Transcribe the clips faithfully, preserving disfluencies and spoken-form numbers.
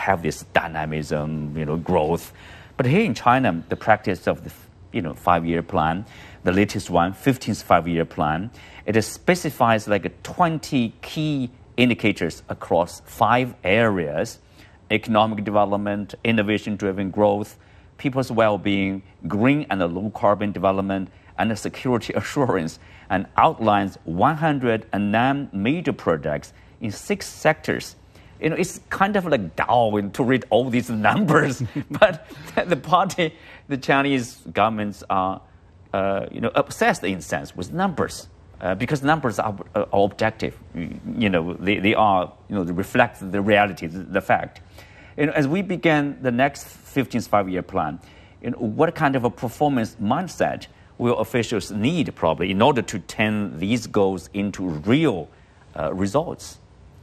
have this dynamism, you know, growth. But here in China, the practice of the, you know, five-year plan, the latest one, fifteenth five-year plan, it specifies like twenty key indicators across five areas: economic development, innovation-driven growth, people's well-being, green and low-carbon development, and security assurance, and outlines one hundred nine major projects in six sectors. You know, it's kind of like dull to read all these numbers, but the party, the Chinese governments are, uh, you know, obsessed in a sense with numbers. Uh, because numbers are, uh, are objective, you know, they, they are, you know, they reflect the reality, the, the fact. You know, as we begin the next fifteenth five-year plan, you know, what kind of a performance mindset will officials need probably in order to turn these goals into real uh, results?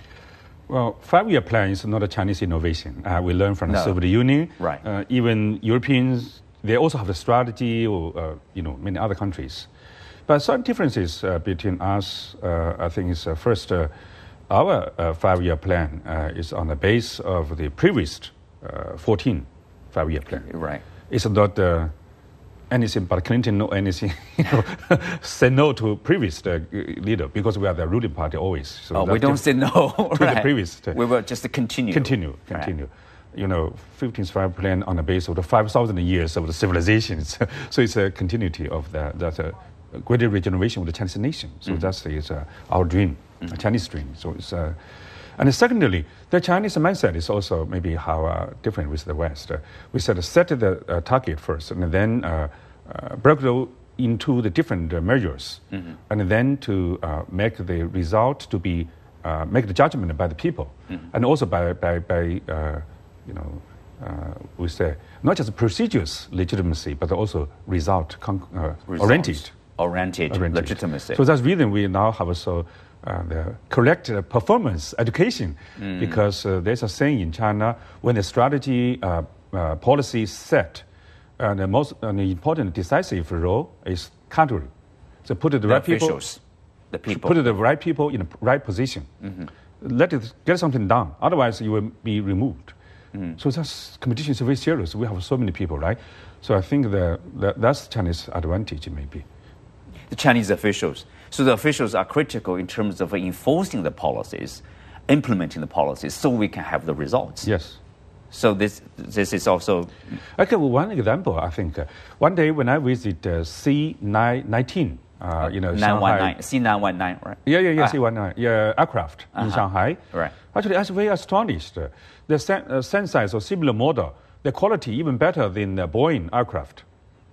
Well, five-year plan is not a Chinese innovation. Uh, we learned from the No. Soviet Union. Right. Uh, even Europeans, they also have a strategy, or uh, you know, many other countries. But some differences uh, between us, uh, I think, is uh, first, uh, our uh, five-year plan uh, is on the base of the previous uh, fourteen five-year plan. Right. It's not uh, anything but Clinton, no anything, you know, say no to previous uh, leader, because we are the ruling party always. So oh, we don't say no. to right. the previous. Uh, we will just continue. Continue, continue. Right. You know, fifteenth five plan on the base of the five thousand years of the civilizations. So it's a continuity of that. that uh, greater regeneration of the Chinese nation. So mm-hmm. that is uh, our dream, mm-hmm. a Chinese dream. So it's, uh, and secondly, the Chinese mindset is also maybe how uh, different with the West. Uh, we said set the uh, target first, and then uh, uh, break it into the different uh, measures, mm-hmm. and then to uh, make the result to be uh, make the judgment by the people, mm-hmm. and also by by by uh, you know. Uh, we say not just procedures legitimacy, but also result con- uh, oriented. Oriented, oriented legitimacy. So that's the reason we now have also uh, the correct uh, performance education, mm. because uh, there's a saying in China, when the strategy uh, uh, policy is set, uh, the most uh, the important decisive role is country. So put the, the right officials, people, the people, put the right people in the right position. Mm-hmm. Let it get something done. Otherwise, you will be removed. Mm. So that's competition is very serious. We have so many people, right? So I think that, that that's Chinese advantage, maybe. The Chinese officials. So the officials are critical in terms of enforcing the policies, implementing the policies, so we can have the results. Yes. So this this is also. Okay, well, one example, I think. Uh, one day when I visited uh, C nine nineteen, uh, you know, nine one nine, Shanghai. C nine one nine, right? Yeah, yeah, yeah, ah. C one nine, yeah, aircraft uh-huh. in Shanghai. Right. Actually, I was very astonished. Uh, the sen- uh, Sensize or similar model, the quality even better than the Boeing aircraft.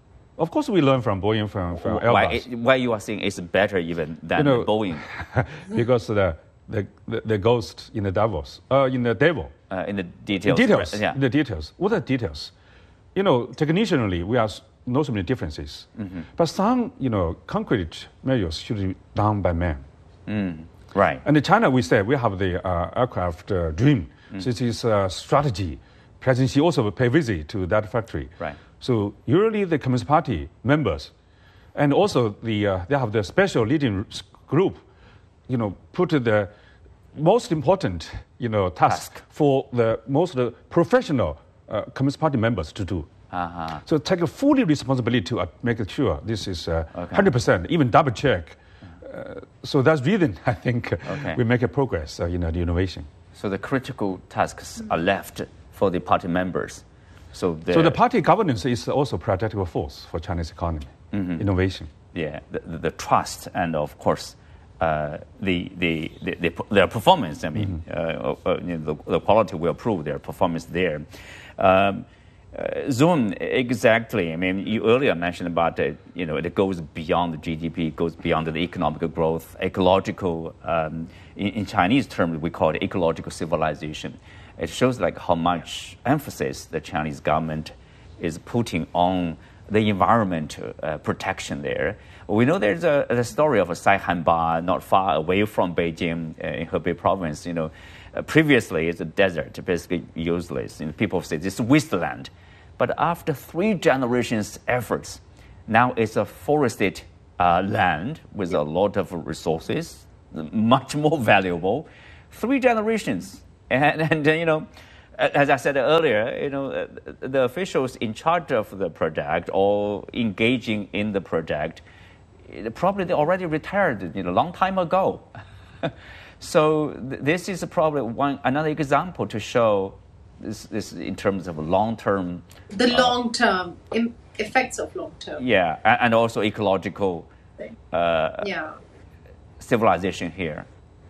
Of course, we learn from Boeing, from, from Airbus. Why, it, why you are saying it's better even than you know, Boeing? Because the, the, the, the ghost in the devils, uh, in the devil. Uh, in the details. In details, right, yeah. in the details. What are details? You know, technicianly, we are know so many differences. Mm-hmm. But some, you know, concrete measures should be done by man. Mm, right. And in China, we say we have the uh, aircraft uh, dream. Mm. So it is a strategy. President Xi also pay visit to that factory. Right. So usually the Communist Party members, and also the uh, they have the special leading group, you know, put the most important, you know, task, task. for the most uh, professional uh, Communist Party members to do. Uh-huh. So take a fully responsibility to uh, make sure this is uh, okay. one hundred percent, even double check. Uh, so that's reason I think okay. we make a progress uh, in uh, the innovation. So the critical tasks are left for the party members. So, so the party governance is also a protective force for Chinese economy, mm-hmm. innovation. Yeah, the, the, the trust and of course uh, the, the, the, the their performance. I mean, mm-hmm. uh, uh, you know, the, the quality will prove their performance there. Um, uh, Zoom, exactly. I mean, you earlier mentioned about it. You know, it goes beyond the G D P, it goes beyond the economic growth, ecological. Um, in, in Chinese terms, we call it ecological civilization. It shows like how much emphasis the Chinese government is putting on the environment uh, protection there. We know there's a, a story of a Saihanba not far away from Beijing uh, in Hebei province. You know, uh, previously it's a desert, basically useless. You know, people say this is wasteland. But after three generations' efforts, now it's a forested uh, land with a lot of resources, much more valuable. Three generations. And, and uh, you know, as I said earlier, you know, the officials in charge of the project or engaging in the project, probably they already retired, you know, a long time ago. So th- this is probably one another example to show this, this in terms of long-term. The uh, long-term im- effects of long-term. Yeah, and, and also ecological. Uh, yeah. Civilization here.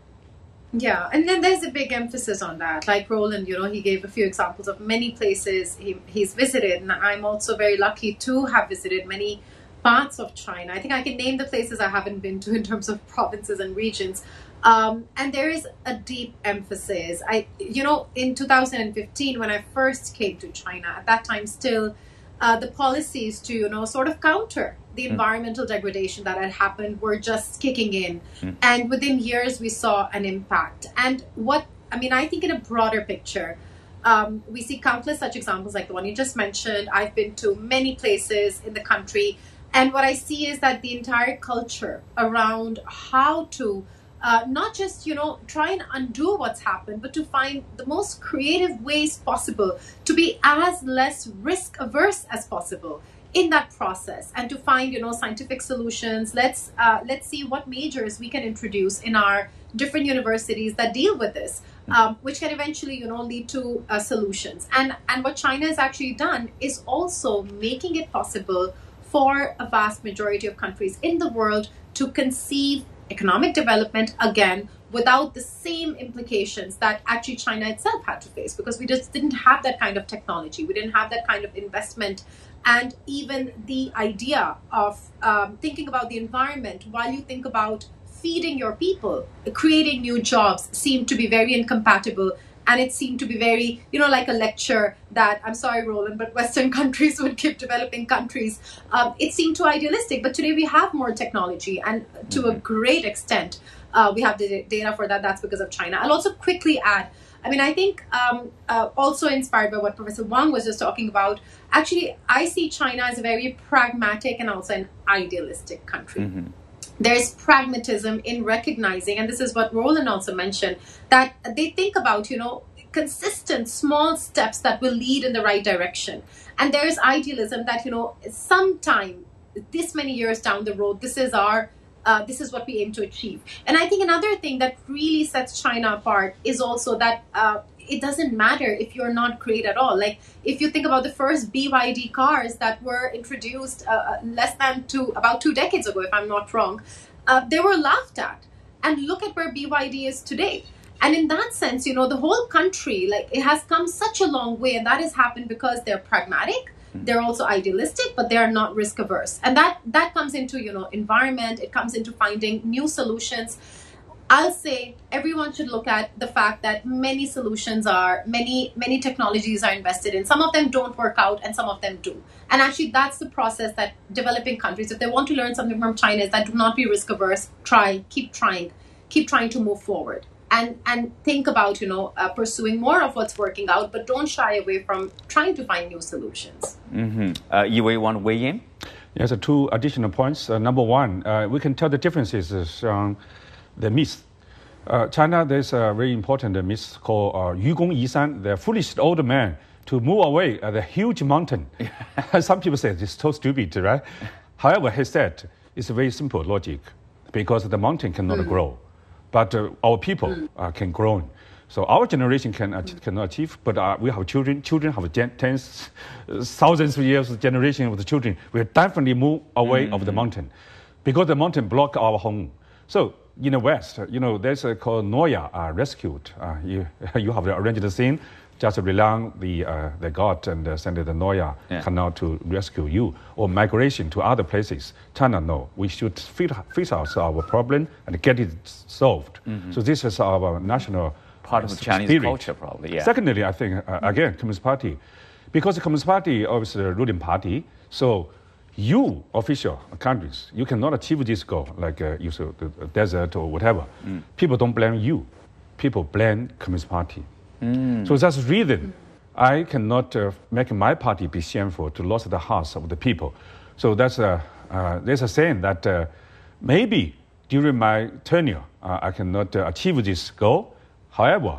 Yeah, and then there's a big emphasis on that. Like Roland, you know, he gave a few examples of many places he, he's visited, and I'm also very lucky to have visited many parts of China. I think I can name the places I haven't been to in terms of provinces and regions. Um, and there is a deep emphasis. I, you know, in two thousand fifteen, when I first came to China, at that time still, uh, the policies to, you know, sort of counter the mm. environmental degradation that had happened were just kicking in. Mm. And within years, we saw an impact. And what, I mean, I think in a broader picture, um, we see countless such examples like the one you just mentioned. I've been to many places in the country. And what I see is that the entire culture around how to Uh, not just, you know, try and undo what's happened, but to find the most creative ways possible to be as less risk averse as possible in that process, and to find, you know, scientific solutions. Let's uh, let's see what majors we can introduce in our different universities that deal with this, um, which can eventually, you know, lead to uh, solutions. And and what China has actually done is also making it possible for a vast majority of countries in the world to conceive economic development again without the same implications that actually China itself had to face, because we just didn't have that kind of technology. We didn't have that kind of investment. And even the idea of um, thinking about the environment while you think about feeding your people, creating new jobs, seemed to be very incompatible. And it seemed to be very, you know, like a lecture that, I'm sorry, Roland, but Western countries would give developing countries. Um, it seemed too idealistic. But today we have more technology. And to mm-hmm. a great extent, uh, we have the data for that. That's because of China. I'll also quickly add, I mean, I think um, uh, also inspired by what Professor Wang was just talking about, actually, I see China as a very pragmatic and also an idealistic country. Mm-hmm. There's pragmatism in recognizing, and this is what Roland also mentioned, that they think about, you know, consistent small steps that will lead in the right direction. And there's idealism that, you know, sometime this many years down the road, this is our, uh, this is what we aim to achieve. And I think another thing that really sets China apart is also that uh, it doesn't matter if you're not great at all. Like if you think about the first B Y D cars that were introduced uh, less than two, about two decades ago, if I'm not wrong, uh, they were laughed at. And look at where B Y D is today. And in that sense, you know, the whole country, like it has come such a long way, and that has happened because they're pragmatic. They're also idealistic, but they are not risk averse. And that, that comes into, you know, environment. It comes into finding new solutions. I'll say everyone should look at the fact that many solutions are, many, many technologies are invested in. Some of them don't work out and some of them do. And actually that's the process that developing countries, if they want to learn something from China, is that do not be risk averse, try, keep trying, keep trying to move forward. And and think about, you know, uh, pursuing more of what's working out, but don't shy away from trying to find new solutions. Mm-hmm. Uh, you want to weigh in? Yes, uh, two additional points. Uh, number one, uh, we can tell the differences on the myth. Uh, China, there's a very important uh, myth called uh, Yu Gong Yi San, the foolish old man to move away at a huge mountain. Some people say it's so stupid, right? However, he said it's a very simple logic, because the mountain cannot mm-hmm. grow. But uh, our people mm. uh, can grow. So our generation can uh, mm. cannot achieve, but uh, we have children. Children have gen- tens, uh, thousands of years of generation of the children. We will definitely move away mm-hmm. of the mountain, because the mountain block our home. So in the West, you know, there's a called Noah uh, rescued. Uh, you you have arranged the scene. Just rely on the uh, the God and uh, send the Noah yeah. canal to rescue you, or migration to other places. China, no. We should fix, fix out our problem and get it solved. Mm-hmm. So this is our national part of the Chinese spirit. Culture, probably. Yeah. Secondly, I think uh, again, Communist Party, because the Communist Party is the ruling party. So you official countries, you cannot achieve this goal, like uh, you said, the desert or whatever. Mm. People don't blame you. People blame Communist Party. Mm. So that's the reason I cannot uh, make my party be shameful to lose the hearts of the people. So that's a, uh, there's a saying that uh, maybe during my tenure uh, I cannot uh, achieve this goal. However,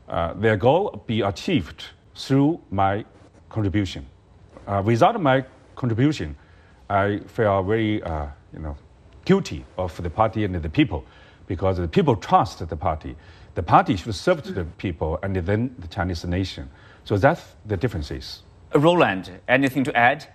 uh, their goal be achieved through my contribution. Uh, without my contribution, I feel very, uh, you know, guilty of the party and the people, because the people trust the party. The party should serve to the people and then the Chinese nation. So that's the differences. Roland, anything to add?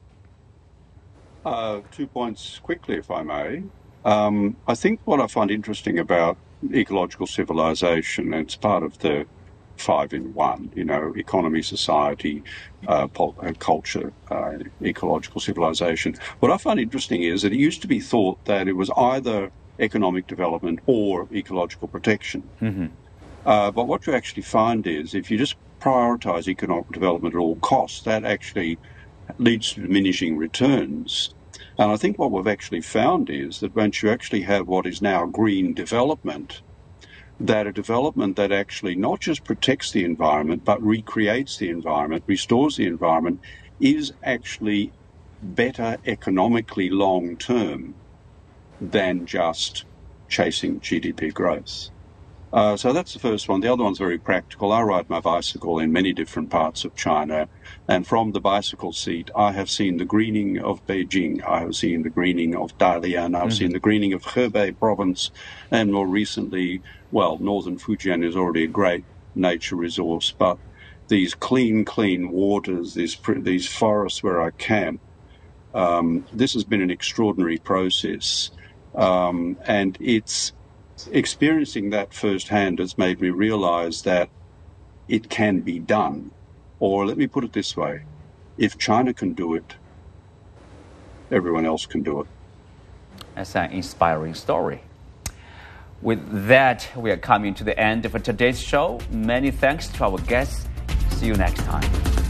Uh, two points quickly, if I may. Um, I think what I find interesting about ecological civilization, and it's part of the five in one, you know, economy, society, uh, pol- uh, culture, uh, ecological civilization. What I find interesting is that it used to be thought that it was either economic development or ecological protection. Mm-hmm. Uh, but what you actually find is if you just prioritize economic development at all costs, that actually leads to diminishing returns. And I think what we've actually found is that once you actually have what is now green development, that a development that actually not just protects the environment but recreates the environment, restores the environment, is actually better economically long term than just chasing G D P growth. Uh, so that's the first one. The other one's very practical. I ride my bicycle in many different parts of China, and from the bicycle seat, I have seen the greening of Beijing, I have seen the greening of Dalian, I've mm-hmm. seen the greening of Hebei province, and more recently, well, northern Fujian is already a great nature resource, but these clean, clean waters, these, these forests where I camp, um, this has been an extraordinary process, um, and it's experiencing that firsthand has made me realize that it can be done. Or let me put it this way, if China can do it, everyone else can do it. That's an inspiring story. With that, we are coming to the end of today's show. Many thanks to our guests. See you next time.